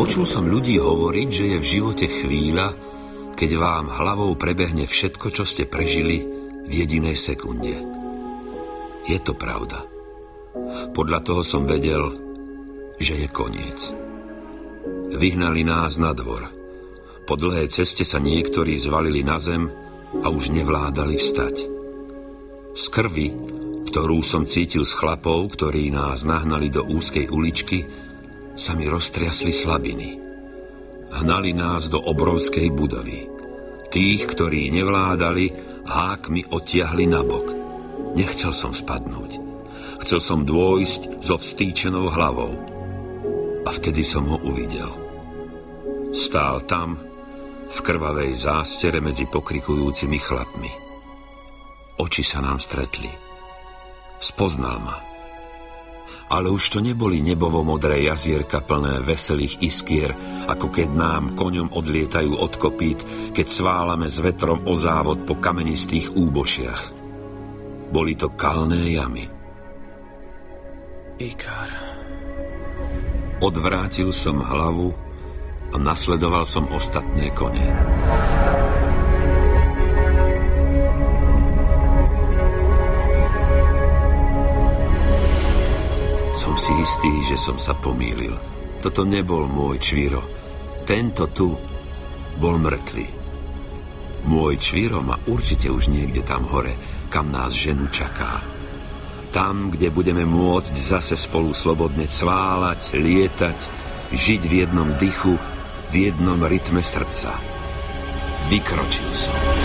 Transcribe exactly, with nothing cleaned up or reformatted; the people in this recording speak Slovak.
Počul som ľudí hovoriť, že je v živote chvíľa, keď vám hlavou prebehne všetko, čo ste prežili v jedinej sekunde. Je to pravda. Podľa toho som vedel, že je koniec. Vyhnali nás na dvor. Po dlhej ceste sa niektorí zvalili na zem a už nevládali vstať. Z krvi, ktorú som cítil z chlapov, ktorí nás nahnali do úzkej uličky, sa mi roztriasli slabiny. Hnali nás do obrovskej budovy. Tých, ktorí nevládali, hákmi odtiahli nabok. Nechcel som spadnúť. Chcel som dôjsť so vstýčenou hlavou. A vtedy som ho uvidel. Stál tam, v krvavej zástere medzi pokrikujúcimi chlapmi. Oči sa nám stretli. Spoznal ma. Ale už to neboli nebovo-modré jazierka plné veselých iskier, ako keď nám koňom odlietajú od kopít, keď sválame s vetrom o závod po kamenistých úbošiach. Boli to kalné jamy. Ikar. Odvrátil som hlavu a nasledoval som ostatné kone. Som si istý, že som sa pomýlil. Toto nebol môj Čviro. Tento tu bol mŕtvy. Môj Čviro ma určite už niekde tam hore, kam nás ženu čaká. Tam, kde budeme môcť zase spolu slobodne cválať, lietať, žiť v jednom dychu, v jednom rytme srdca. Vykročil som.